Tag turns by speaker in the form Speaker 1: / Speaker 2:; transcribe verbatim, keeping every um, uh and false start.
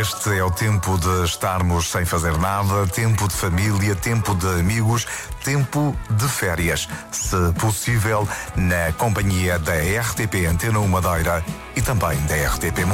Speaker 1: Este é o tempo de estarmos sem fazer nada, tempo de família, tempo de amigos, tempo de férias. Se possível, na companhia da R T P Antena um Madeira e também da R T P